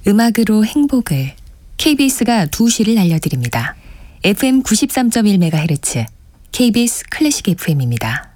음악으로 행복을 KBS가 2시를 알려드립니다. FM 93.1MHz KBS 클래식 FM입니다.